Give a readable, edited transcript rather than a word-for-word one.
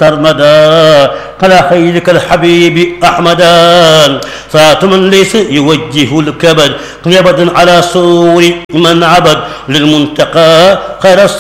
سرمدا على خيرك الحبيب أحمدا صلاة من ليس يوجه الكبد يبدا على سور من عبد للمنتقى خير